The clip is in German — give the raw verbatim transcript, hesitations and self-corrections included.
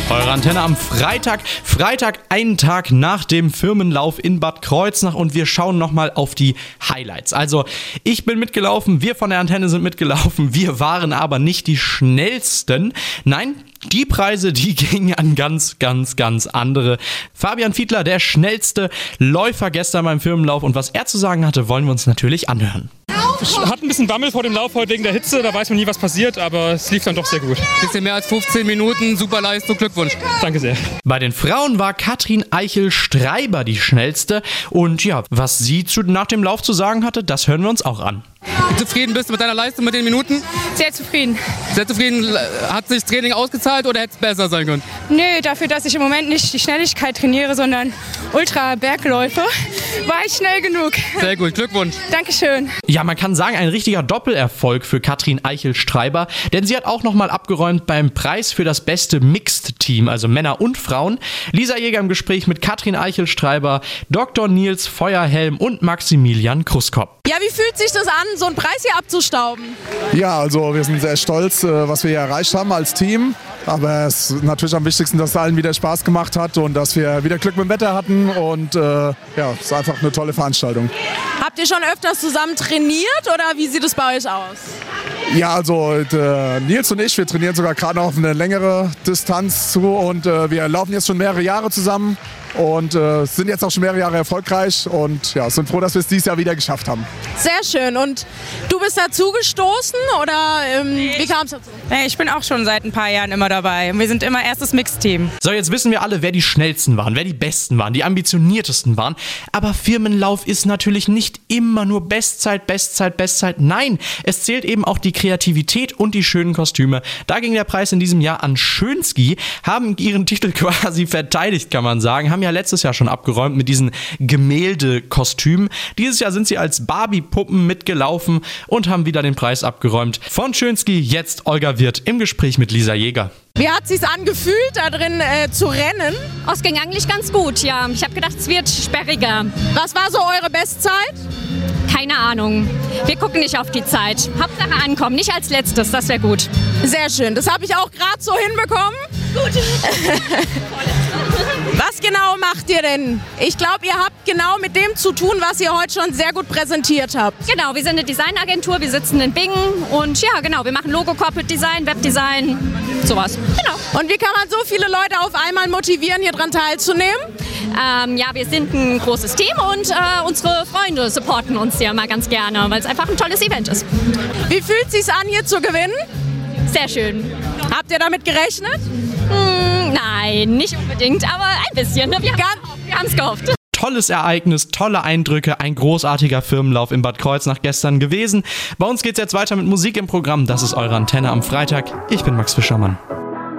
Eure Antenne am Freitag. Freitag, einen Tag nach dem Firmenlauf in Bad Kreuznach und wir schauen nochmal auf die Highlights. Also, ich bin mitgelaufen, wir von der Antenne sind mitgelaufen, wir waren aber nicht die schnellsten. Nein, die Preise, die gingen an ganz, ganz, ganz andere. Fabian Fiedler, der schnellste Läufer gestern beim Firmenlauf, und was er zu sagen hatte, wollen wir uns natürlich anhören. Ich hatte ein bisschen Bammel vor dem Lauf heute wegen der Hitze, da weiß man nie, was passiert, aber es lief dann doch sehr gut. Bisschen mehr als fünfzehn Minuten, super Leistung, Glückwunsch. Danke sehr. Bei den Frauen war Katrin Eichel-Streiber die schnellste und ja, was sie zu, nach dem Lauf zu sagen hatte, das hören wir uns auch an. Wie zufrieden bist du mit deiner Leistung, mit den Minuten? Sehr zufrieden. Sehr zufrieden. Hat sich das Training ausgezahlt oder hätte es besser sein können? Nö, dafür, dass ich im Moment nicht die Schnelligkeit trainiere, sondern Ultra-Bergläufe, war ich schnell genug. Sehr gut, Glückwunsch. Dankeschön. Ja, man kann sagen, ein richtiger Doppelerfolg für Katrin Eichel-Streiber, denn sie hat auch nochmal abgeräumt beim Preis für das beste Mixed-Team, also Männer und Frauen. Lisa Jäger im Gespräch mit Katrin Eichel-Streiber, Doktor Nils Feuerhelm und Maximilian Kruskop. Ja, wie fühlt sich das an, so einen Preis hier abzustauben? Ja, also wir sind sehr stolz, was wir hier erreicht haben als Team. Aber es ist natürlich am wichtigsten, dass es allen wieder Spaß gemacht hat und dass wir wieder Glück mit dem Wetter hatten. Und äh, ja, es ist einfach eine tolle Veranstaltung. Habt ihr schon öfters zusammen trainiert oder wie sieht es bei euch aus? Ja, also äh, Nils und ich, wir trainieren sogar gerade noch auf eine längere Distanz zu. Und äh, wir laufen jetzt schon mehrere Jahre zusammen. Und äh, sind jetzt auch schon mehrere Jahre erfolgreich und ja, sind froh, dass wir es dieses Jahr wieder geschafft haben. Sehr schön. Und du bist dazu gestoßen oder ähm, wie kam es dazu? Ich bin auch schon seit ein paar Jahren immer dabei. Wir sind immer erstes Mixteam. So, jetzt wissen wir alle, wer die schnellsten waren, wer die besten waren, die ambitioniertesten waren. Aber Firmenlauf ist natürlich nicht immer nur Bestzeit, Bestzeit, Bestzeit. Nein, es zählt eben auch die Kreativität und die schönen Kostüme. Da ging der Preis in diesem Jahr an Schönski, haben ihren Titel quasi verteidigt, kann man sagen, haben ja letztes Jahr schon abgeräumt mit diesen Gemäldekostümen. Dieses Jahr sind sie als Barbie-Puppen mitgelaufen und haben wieder den Preis abgeräumt. Von Schönski jetzt Olga Wirth im Gespräch mit Lisa Jäger. Wie hat es sich angefühlt, da drin äh, zu rennen? Oh, es ging eigentlich ganz gut, ja. Ich habe gedacht, es wird sperriger. Was war so eure Bestzeit? Keine Ahnung. Wir gucken nicht auf die Zeit. Hauptsache ankommen, nicht als letztes, das wäre gut. Sehr schön, das habe ich auch gerade so hinbekommen. Gut. Was genau macht ihr denn? Ich glaube, ihr habt genau mit dem zu tun, was ihr heute schon sehr gut präsentiert habt. Genau, wir sind eine Designagentur, wir sitzen in Bingen und ja, genau, wir machen Logo, Corporate Design, Webdesign, sowas. Genau. Und wie kann man so viele Leute auf einmal motivieren, hier dran teilzunehmen? Ähm, ja, wir sind ein großes Team und äh, unsere Freunde supporten uns ja mal ganz gerne, weil es einfach ein tolles Event ist. Wie fühlt es sich an, hier zu gewinnen? Sehr schön. Habt ihr damit gerechnet? Hm, nein, nicht unbedingt, aber ein bisschen. Wir haben es gehofft. Tolles Ereignis, tolle Eindrücke, ein großartiger Firmenlauf in Bad Kreuznach gestern gewesen. Bei uns geht's jetzt weiter mit Musik im Programm. Das ist eure Antenne am Freitag. Ich bin Max Fischermann.